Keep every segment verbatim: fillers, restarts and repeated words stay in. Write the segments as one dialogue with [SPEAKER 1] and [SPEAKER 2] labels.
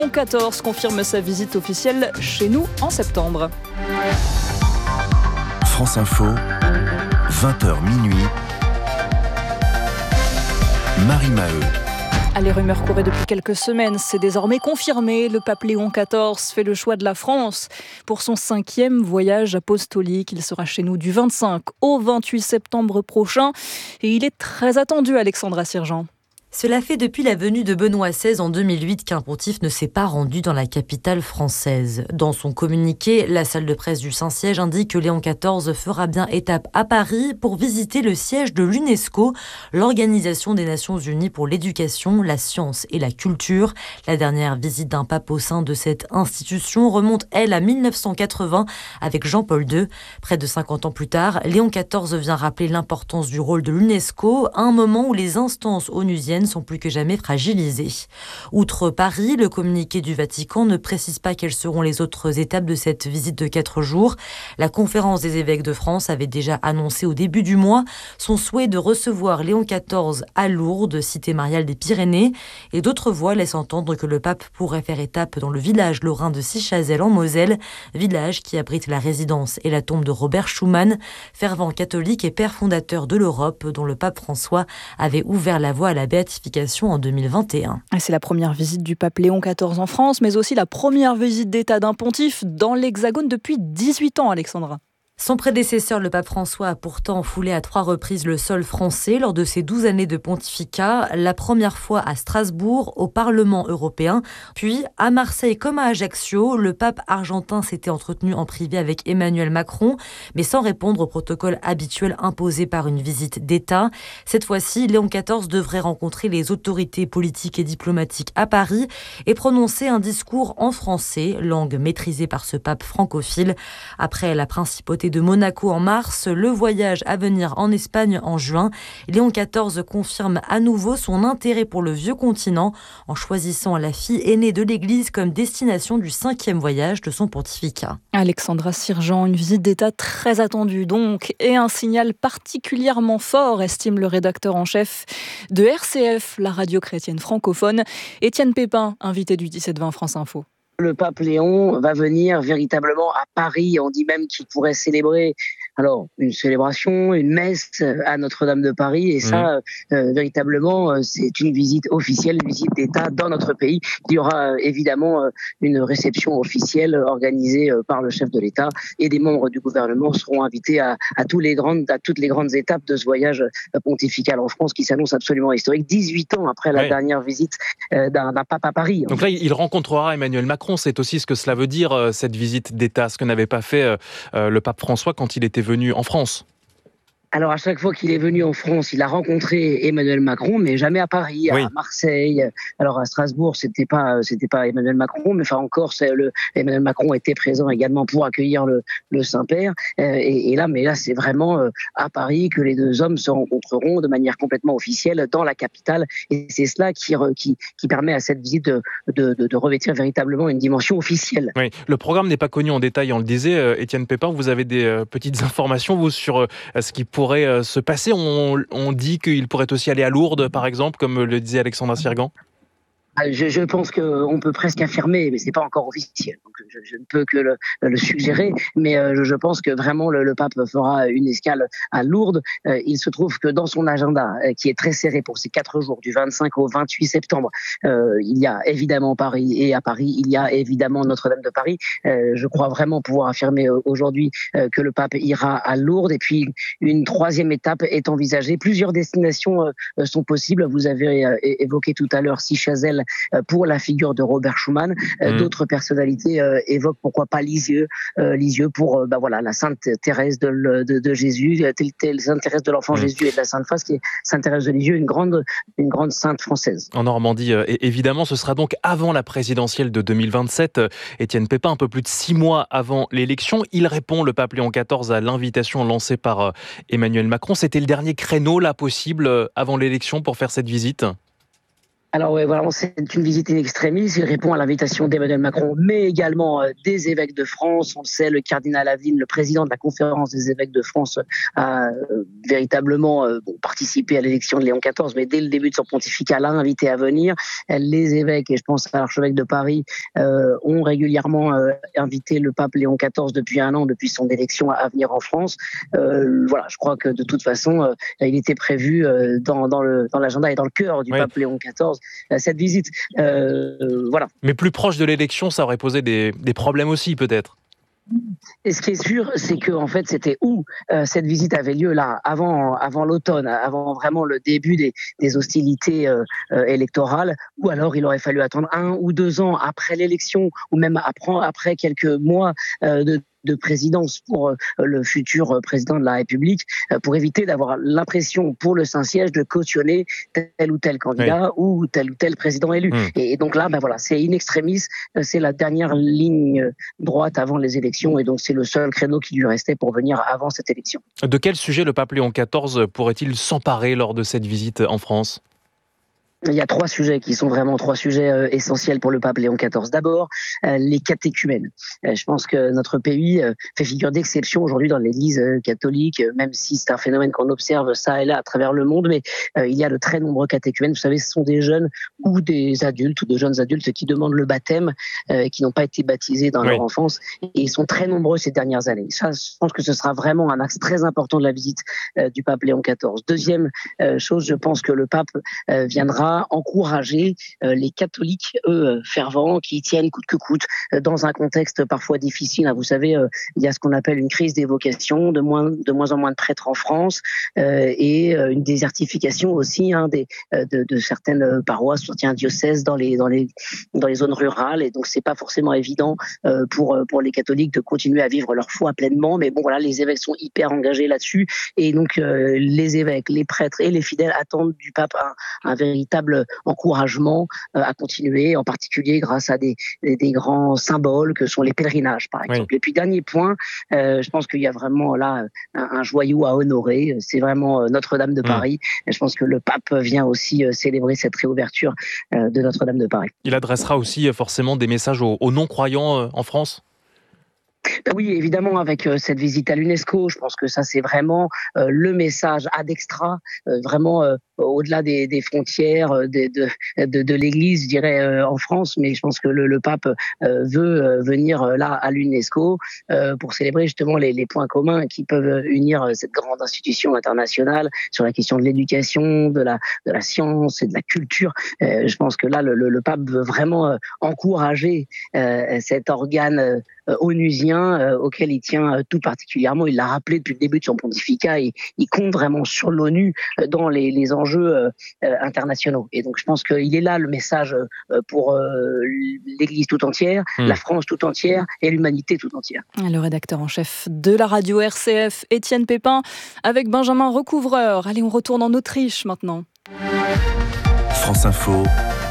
[SPEAKER 1] Léon quatorze confirme sa visite officielle chez nous en septembre.
[SPEAKER 2] France Info, vingt heures minuit, Marie Maheu.
[SPEAKER 1] Les rumeurs couraient depuis quelques semaines, c'est désormais confirmé. Le pape Léon quatorze fait le choix de la France pour son cinquième voyage apostolique. Il sera chez nous du vingt-cinq au vingt-huit septembre prochain et il est très attendu, Alexandra Sirjean.
[SPEAKER 3] Cela fait depuis la venue de Benoît seize en deux mille huit qu'un pontife ne s'est pas rendu dans la capitale française. Dans son communiqué, la salle de presse du Saint-Siège indique que Léon quatorze fera bien étape à Paris pour visiter le siège de l'UNESCO, l'Organisation des Nations Unies pour l'éducation, la science et la culture. La dernière visite d'un pape au sein de cette institution remonte, elle, à mille neuf cent quatre-vingts avec Jean-Paul deux. Près de cinquante ans plus tard, Léon quatorze vient rappeler l'importance du rôle de l'UNESCO à un moment où les instances onusiennes sont plus que jamais fragilisées. Outre Paris, le communiqué du Vatican ne précise pas quelles seront les autres étapes de cette visite de quatre jours. La conférence des évêques de France avait déjà annoncé au début du mois son souhait de recevoir Léon quatorze à Lourdes, cité mariale des Pyrénées, et d'autres voix laissent entendre que le pape pourrait faire étape dans le village lorrain de Sichazel en Moselle, village qui abrite la résidence et la tombe de Robert Schuman, fervent catholique et père fondateur de l'Europe, dont le pape François avait ouvert la voie à la béatification en deux mille vingt et un.
[SPEAKER 1] C'est la première visite du pape Léon quatorze en France, mais aussi la première visite d'État d'un pontife dans l'Hexagone depuis dix-huit ans, Alexandra.
[SPEAKER 3] Son prédécesseur, le pape François, a pourtant foulé à trois reprises le sol français lors de ses douze années de pontificat. La première fois à Strasbourg, au Parlement européen, puis à Marseille comme à Ajaccio. Le pape argentin s'était entretenu en privé avec Emmanuel Macron, mais sans répondre au protocole habituel imposé par une visite d'État. Cette fois-ci, Léon quatorze devrait rencontrer les autorités politiques et diplomatiques à Paris et prononcer un discours en français, langue maîtrisée par ce pape francophile. Après la principauté de Monaco en mars, le voyage à venir en Espagne en juin. Léon quatorze confirme à nouveau son intérêt pour le vieux continent en choisissant la fille aînée de l'Église comme destination du cinquième voyage de son pontificat.
[SPEAKER 1] Alexandra Sirjean, une visite d'État très attendue donc et un signal particulièrement fort, estime le rédacteur en chef de R C F, la radio chrétienne francophone, Étienne Pépin, invité du dix-sept vingt France Info.
[SPEAKER 4] Le pape Léon va venir véritablement à Paris. On dit même qu'il pourrait célébrer alors une célébration, une messe à Notre-Dame de Paris. Et ça, mmh. euh, véritablement, euh, c'est une visite officielle, une visite d'État dans notre pays. Il y aura euh, évidemment euh, une réception officielle organisée euh, par le chef de l'État et des membres du gouvernement seront invités à, à, tous les grandes, à toutes les grandes étapes de ce voyage pontifical en France qui s'annonce absolument historique. dix-huit ans après la oui. dernière visite euh, d'un, d'un pape à Paris.
[SPEAKER 5] Donc là, il rencontrera Emmanuel Macron. C'est aussi ce que cela veut dire, cette visite d'État, ce que n'avait pas fait euh, le pape François quand il était venu en France.
[SPEAKER 4] Alors, à chaque fois qu'il est venu en France, il a rencontré Emmanuel Macron, mais jamais à Paris, à oui. Marseille. Alors, à Strasbourg, c'était pas, c'était pas Emmanuel Macron, mais enfin, encore, c'est le, Emmanuel Macron était présent également pour accueillir le, le Saint-Père. Euh, et, et là, mais là, c'est vraiment euh, à Paris que les deux hommes se rencontreront de manière complètement officielle dans la capitale. Et c'est cela qui, qui, qui permet à cette visite de, de, de, de revêtir véritablement une dimension officielle.
[SPEAKER 5] Oui. Le programme n'est pas connu en détail, on le disait. Euh, Étienne Pépin, vous avez des euh, petites informations, vous, sur euh, ce qui pourrait pourrait se passer. On, on dit qu'il pourrait aussi aller à Lourdes, par exemple, comme le disait Alexandra Sirjean.
[SPEAKER 4] Je, je pense qu'on peut presque affirmer, mais c'est pas encore officiel, donc je, je ne peux que le, le suggérer, mais euh, je pense que vraiment le, le pape fera une escale à Lourdes. Euh, il se trouve que dans son agenda, euh, qui est très serré pour ces quatre jours, du vingt-cinq au vingt-huit septembre, euh, il y a évidemment Paris, et à Paris, il y a évidemment Notre-Dame de Paris. Euh, je crois vraiment pouvoir affirmer euh, aujourd'hui euh, que le pape ira à Lourdes, et puis une troisième étape est envisagée. Plusieurs destinations euh, sont possibles. Vous avez euh, évoqué tout à l'heure Sichazel pour la figure de Robert Schuman. Mmh. D'autres personnalités euh, évoquent pourquoi pas Lisieux, euh, Lisieux pour euh, bah voilà la Sainte Thérèse de, de, de Jésus, telle, telle Sainte Thérèse de l'Enfant mmh. Jésus et de la Sainte Face, qui est Sainte Thérèse de Lisieux, une grande, une grande sainte française.
[SPEAKER 5] En Normandie, euh, évidemment, ce sera donc avant la présidentielle de deux mille vingt-sept. Étienne Pépin, un peu plus de six mois avant l'élection, il répond, le pape Léon quatorze, à l'invitation lancée par euh, Emmanuel Macron. C'était le dernier créneau là possible euh, avant l'élection pour faire cette visite ?
[SPEAKER 4] Alors ouais, vraiment, c'est une visite in extremis. Il répond à l'invitation d'Emmanuel Macron, mais également euh, des évêques de France. On le sait, le cardinal Aveline, le président de la conférence des évêques de France, a euh, véritablement euh, bon, participé à l'élection de Léon quatorze, mais dès le début de son pontificat, l'a invité à venir. Les évêques, et je pense à l'archevêque de Paris, euh, ont régulièrement euh, invité le pape Léon quatorze depuis un an, depuis son élection, à venir en France. Euh, voilà, je crois que de toute façon, euh, il était prévu euh, dans, dans, le, dans l'agenda et dans le cœur du oui. pape Léon quatorze. Cette visite, euh, voilà.
[SPEAKER 5] Mais plus proche de l'élection, ça aurait posé des, des problèmes aussi, peut-être.
[SPEAKER 4] Et ce qui est sûr, c'est que en fait, c'était où euh, cette visite avait lieu là, avant, avant l'automne, avant vraiment le début des, des hostilités euh, euh, électorales, ou alors il aurait fallu attendre un ou deux ans après l'élection, ou même après, après quelques mois euh, de de présidence pour le futur président de la République, pour éviter d'avoir l'impression pour le Saint-Siège de cautionner tel ou tel candidat oui. ou tel ou tel président élu. Mmh. Et donc là, ben voilà, c'est in extremis, c'est la dernière ligne droite avant les élections, et donc c'est le seul créneau qui lui restait pour venir avant cette élection.
[SPEAKER 5] De quel sujet le pape Léon quatorze pourrait-il s'emparer lors de cette visite en France ?
[SPEAKER 4] Il y a trois sujets qui sont vraiment trois sujets euh, essentiels pour le pape Léon quatorze. D'abord, euh, les catéchumènes. Euh, je pense que notre pays euh, fait figure d'exception aujourd'hui dans l'Église euh, catholique, euh, même si c'est un phénomène qu'on observe ça et là à travers le monde, mais euh, il y a de très nombreux catéchumènes. Vous savez, ce sont des jeunes ou des adultes ou de jeunes adultes qui demandent le baptême, euh, qui n'ont pas été baptisés dans oui. leur enfance, et ils sont très nombreux ces dernières années. Ça, je pense que ce sera vraiment un axe très important de la visite euh, du pape Léon quatorze. Deuxième euh, chose, je pense que le pape euh, viendra encourager euh, les catholiques, eux, fervents, qui y tiennent coûte que coûte, euh, dans un contexte parfois difficile. Hein. Vous savez, euh, il y a ce qu'on appelle une crise des vocations, de moins, de moins en moins de prêtres en France, euh, et euh, une désertification aussi hein, des, euh, de, de certaines paroisses, certains diocèses dans les, dans les, dans les zones rurales. Et donc, c'est pas forcément évident euh, pour, pour les catholiques de continuer à vivre leur foi pleinement. Mais bon, voilà, les évêques sont hyper engagés là-dessus. Et donc, euh, les évêques, les prêtres et les fidèles attendent du pape un, un véritable encouragement à continuer, en particulier grâce à des, des, des grands symboles que sont les pèlerinages, par exemple. Oui. Et puis, dernier point, euh, je pense qu'il y a vraiment là un, un joyau à honorer. C'est vraiment Notre-Dame de Paris. Mmh. Et je pense que le pape vient aussi célébrer cette réouverture de Notre-Dame de Paris.
[SPEAKER 5] Il adressera aussi forcément des messages aux, aux non-croyants en France ?
[SPEAKER 4] Ben oui, évidemment, avec euh, cette visite à l'UNESCO, je pense que ça, c'est vraiment euh, le message ad extra, euh, vraiment euh, au-delà des, des frontières euh, de, de, de, de l'Église, je dirais, euh, en France. Mais je pense que le, le pape euh, veut euh, venir euh, là à l'UNESCO euh, pour célébrer justement les, les points communs qui peuvent unir euh, cette grande institution internationale sur la question de l'éducation, de la, de la science et de la culture. Euh, je pense que là, le, le, le pape veut vraiment euh, encourager euh, cet organe euh, onusien euh, auquel il tient euh, tout particulièrement. Il l'a rappelé depuis le début de son pontificat, et il compte vraiment sur l'ONU euh, dans les, les enjeux euh, euh, internationaux. Et donc je pense qu'il est là le message euh, pour euh, l'Église tout entière, mmh. la France tout entière et l'humanité tout entière.
[SPEAKER 1] Le rédacteur en chef de la radio R C F, Étienne Pépin, avec Benjamin Recouvreur. Allez, on retourne en Autriche maintenant.
[SPEAKER 2] France Info,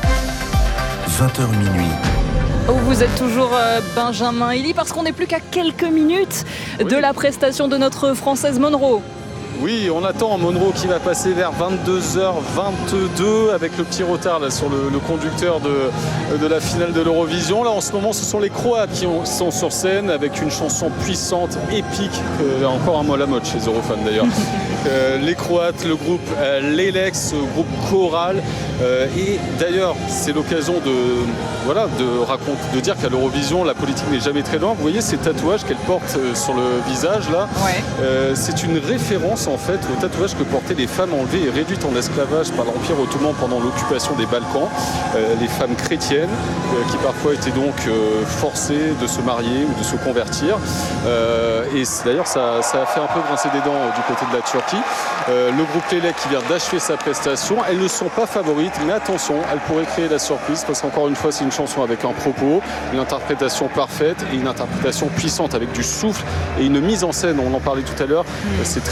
[SPEAKER 2] vingt heures minuit.
[SPEAKER 1] Vous êtes toujours Benjamin Elie, parce qu'on n'est plus qu'à quelques minutes oui. de la prestation de notre Française Monroe.
[SPEAKER 6] Oui, on attend Monroe qui va passer vers vingt-deux heures vingt-deux avec le petit retard là, sur le, le conducteur de, de la finale de l'Eurovision. Là en ce moment ce sont les Croates qui ont, sont sur scène avec une chanson puissante, épique, euh, encore un mot à la mode chez Eurofan d'ailleurs. euh, les Croates, le groupe euh, Lelex, groupe choral. Euh, et d'ailleurs c'est l'occasion de, voilà, de, raconter, de dire qu'à l'Eurovision la politique n'est jamais très loin. Vous voyez ces tatouages qu'elle porte euh, sur le visage là,
[SPEAKER 1] ouais.
[SPEAKER 6] euh, c'est une référence en fait au tatouage que portaient les femmes enlevées et réduites en esclavage par l'Empire ottoman pendant l'occupation des Balkans, euh, les femmes chrétiennes euh, qui parfois étaient donc euh, forcées de se marier ou de se convertir. Euh, et d'ailleurs ça, ça a fait un peu grincer des dents euh, du côté de la Turquie. Euh, le groupe Lelek qui vient d'achever sa prestation, elles ne sont pas favorites, mais attention, elles pourraient créer la surprise parce qu'encore une fois c'est une chanson avec un propos, une interprétation parfaite et une interprétation puissante avec du souffle et une mise en scène, on en parlait tout à l'heure, mmh. c'est très important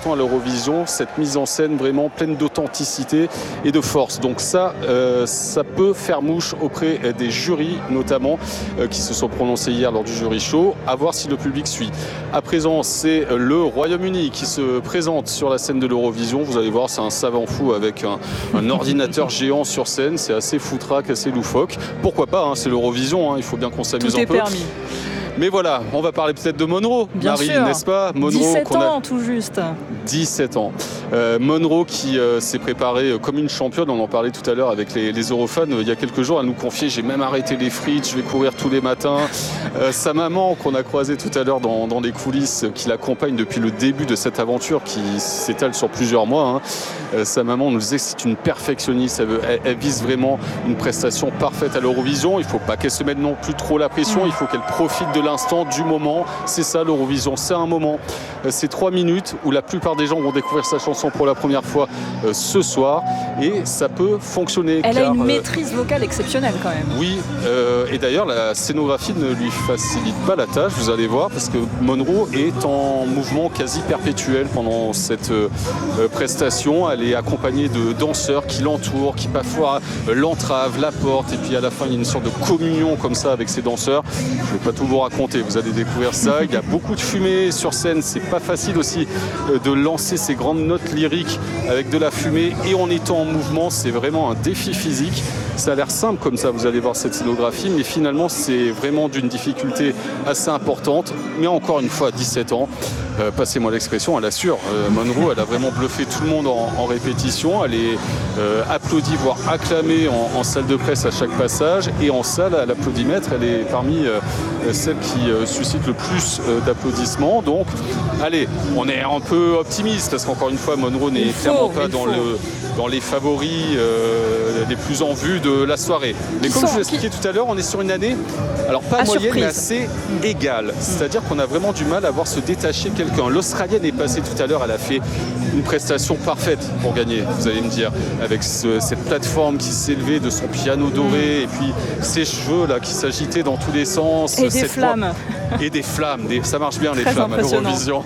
[SPEAKER 6] important à l'Eurovision, cette mise en scène vraiment pleine d'authenticité et de force. Donc ça, euh, ça peut faire mouche auprès des jurys, notamment, euh, qui se sont prononcés hier lors du jury show, à voir si le public suit. À présent, c'est le Royaume-Uni qui se présente sur la scène de l'Eurovision. Vous allez voir, c'est un savant fou avec un, un ordinateur géant sur scène. C'est assez foutraque, assez loufoque. Pourquoi pas, hein, c'est l'Eurovision, hein, il faut bien qu'on s'amuse un peu.
[SPEAKER 1] Tout est permis.
[SPEAKER 6] Mais voilà, on va parler peut-être de Monroe,
[SPEAKER 1] bien
[SPEAKER 6] Marie,
[SPEAKER 1] sûr.
[SPEAKER 6] N'est-ce pas? Monroe,
[SPEAKER 1] dix-sept
[SPEAKER 6] qu'on a...
[SPEAKER 1] ans tout juste.
[SPEAKER 6] dix-sept ans. Euh, Monroe qui euh, s'est préparée euh, comme une championne, on en parlait tout à l'heure avec les, les Eurofans euh, il y a quelques jours, elle nous confiait j'ai même arrêté les frites, je vais courir tous les matins. Euh, sa maman qu'on a croisée tout à l'heure dans, dans les coulisses, euh, qui l'accompagne depuis le début de cette aventure qui s'étale sur plusieurs mois, hein. euh, sa maman nous disait que c'est une perfectionniste, elle, veut, elle, elle vise vraiment une prestation parfaite à l'Eurovision, il ne faut pas qu'elle se mette non plus trop la pression, il faut qu'elle profite de l'instant, du moment. C'est ça l'Eurovision, c'est un moment. C'est trois minutes où la plupart des gens vont découvrir sa chanson pour la première fois euh, ce soir et ça peut fonctionner.
[SPEAKER 1] Elle
[SPEAKER 6] car,
[SPEAKER 1] a une
[SPEAKER 6] euh,
[SPEAKER 1] maîtrise vocale exceptionnelle quand même.
[SPEAKER 6] Oui, euh, et d'ailleurs la scénographie ne lui facilite pas la tâche, vous allez voir, parce que Monroe est en mouvement quasi perpétuel pendant cette euh, prestation. Elle est accompagnée de danseurs qui l'entourent, qui parfois euh, l'entravent, la portent, et puis à la fin il y a une sorte de communion comme ça avec ces danseurs. Je ne vais pas tout vous raconter, vous allez découvrir ça. Il y a beaucoup de fumée sur scène, c'est pas facile aussi de lancer ces grandes notes lyriques avec de la fumée et en étant en mouvement, c'est vraiment un défi physique. Ça a l'air simple comme ça, vous allez voir cette scénographie, mais finalement c'est vraiment d'une difficulté assez importante. Mais encore une fois, à dix-sept ans, euh, passez-moi l'expression, elle assure. Euh, Monroe, elle a vraiment bluffé tout le monde en, en répétition. Elle est euh, applaudie, voire acclamée en, en salle de presse à chaque passage. Et en salle, à l'applaudimètre, elle est parmi euh, celles qui euh, suscitent le plus euh, d'applaudissements. Donc, allez, on est un peu optimiste, parce qu'encore une fois, Monroe n'est clairement pas dans, le, dans les favoris euh, les plus en vue de la soirée. Mais comme je vous l'expliquais tout à l'heure, on est sur une année, alors pas
[SPEAKER 1] à
[SPEAKER 6] moyenne,
[SPEAKER 1] surprise.
[SPEAKER 6] mais assez égale. C'est-à-dire qu'on a vraiment du mal à voir se détacher quelqu'un. L'Australienne est passée tout à l'heure, elle a fait une prestation parfaite pour gagner, vous allez me dire, avec ce, cette plateforme qui s'élevait de son piano doré, et puis ses cheveux là qui s'agitaient dans tous les sens.
[SPEAKER 1] Et des
[SPEAKER 6] cette
[SPEAKER 1] flammes.
[SPEAKER 6] Voix, et des flammes, des, ça marche bien les
[SPEAKER 1] Très
[SPEAKER 6] flammes à l'Eurovision.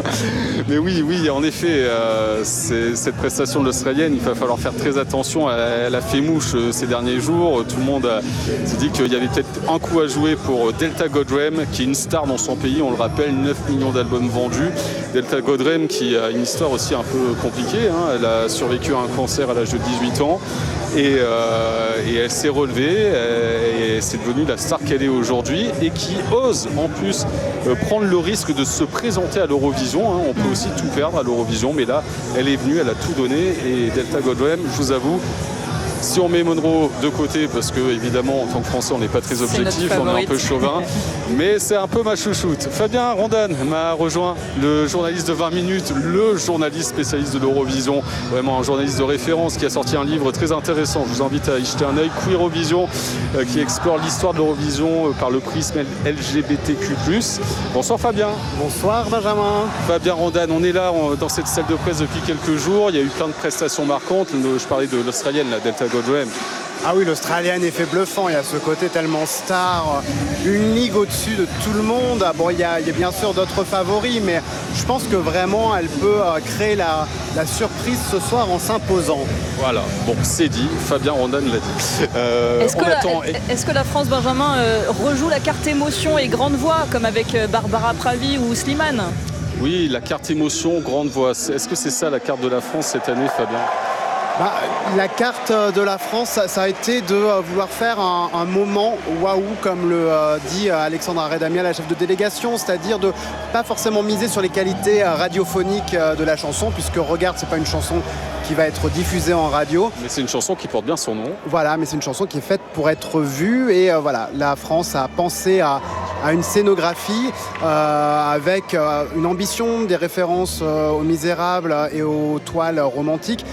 [SPEAKER 6] Mais oui, oui, en effet, euh, cette prestation de l'Australienne, il va falloir faire très attention. Elle, elle a fait mouche euh, ces derniers jours. Tout le monde a, s'est dit qu'il y avait peut-être un coup à jouer pour Delta Goddard, qui est une star dans son pays. On le rappelle, neuf millions d'albums vendus. Delta Goddard qui a une histoire aussi un peu compliquée, hein. Elle a survécu à un cancer à l'âge de dix-huit ans. Et, euh, et elle s'est relevée euh, et c'est devenue la star qu'elle est aujourd'hui et qui ose en plus euh, prendre le risque de se présenter à l'Eurovision, hein. On peut aussi tout perdre à l'Eurovision, mais là elle est venue, elle a tout donné et Delta Goddard, je vous avoue, si on met Monroe de côté, parce que évidemment en tant que Français on n'est pas très objectif, on est un peu chauvin, mais c'est un peu ma chouchoute. Fabien Rondan m'a rejoint, le journaliste de vingt minutes, le journaliste spécialiste de l'Eurovision, vraiment un journaliste de référence qui a sorti un livre très intéressant, je vous invite à y jeter un œil, Queerovision, euh, qui explore l'histoire de l'Eurovision euh, par le prisme L G B T Q plus. Bonsoir Fabien.
[SPEAKER 7] Bonsoir Benjamin.
[SPEAKER 6] Fabien Rondan, on est là on, dans cette salle de presse depuis quelques jours, il y a eu plein de prestations marquantes, je parlais de l'Australienne, la Delta Goddard.
[SPEAKER 7] Ah oui, l'Australienne est fait bluffant, il y a ce côté tellement star, une ligue au-dessus de tout le monde. Bon, il y a, il y a bien sûr d'autres favoris, mais je pense que vraiment elle peut créer la, la surprise ce soir en s'imposant.
[SPEAKER 6] Voilà, bon, c'est dit, Fabien Rondan l'a dit. Euh,
[SPEAKER 1] est-ce, que la,
[SPEAKER 6] attend...
[SPEAKER 1] est-ce que la France, Benjamin, euh, rejoue la carte émotion et grande voix, comme avec Barbara Pravi ou Slimane?
[SPEAKER 6] Oui, la carte émotion, grande voix. Est-ce que c'est ça la carte de la France cette année, Fabien?
[SPEAKER 7] Bah, la carte de la France, ça, ça a été de euh, vouloir faire un, un moment waouh, comme le euh, dit euh, Alexandra Redamiel, la chef de délégation, c'est-à-dire de pas forcément miser sur les qualités euh, radiophoniques euh, de la chanson, puisque Regarde, c'est pas une chanson qui va être diffusée en radio.
[SPEAKER 6] Mais c'est une chanson qui porte bien son nom.
[SPEAKER 7] Voilà, mais c'est une chanson qui est faite pour être vue et euh, voilà, la France a pensé à, à une scénographie euh, avec euh, une ambition, des références euh, aux Misérables et aux toiles romantiques.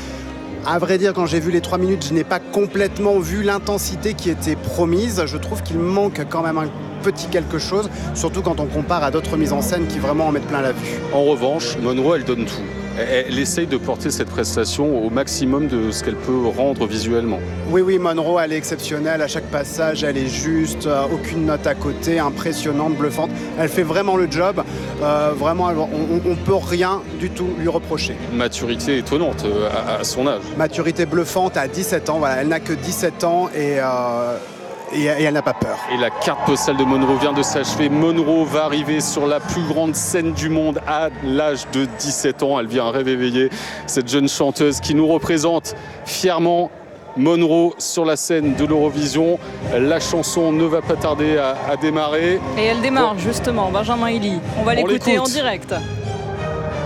[SPEAKER 7] À vrai dire, quand j'ai vu les trois minutes, je n'ai pas complètement vu l'intensité qui était promise. Je trouve qu'il manque quand même un petit quelque chose, surtout quand on compare à d'autres mises en scène qui vraiment en mettent plein la vue.
[SPEAKER 6] En revanche, Monroe, elle donne tout. elle essaye de porter cette prestation au maximum de ce qu'elle peut rendre visuellement.
[SPEAKER 7] Oui, oui, Monroe, elle est exceptionnelle. À chaque passage, elle est juste, euh, aucune note à côté, impressionnante, bluffante. Elle fait vraiment le job. Euh, vraiment, on ne peut rien du tout lui reprocher.
[SPEAKER 6] Maturité étonnante euh, à, à son âge.
[SPEAKER 7] Maturité bluffante à dix-sept ans. Voilà, elle n'a que dix-sept ans et... Euh Et, et elle n'a pas peur.
[SPEAKER 6] Et la carte postale de Monroe vient de s'achever. Monroe va arriver sur la plus grande scène du monde à l'âge de dix-sept ans. Elle vient un rêve éveillé, cette jeune chanteuse qui nous représente fièrement. Monroe sur la scène de l'Eurovision. La chanson ne va pas tarder à, à démarrer.
[SPEAKER 1] Et elle démarre justement, Benjamin Elie. On va l'écouter en direct.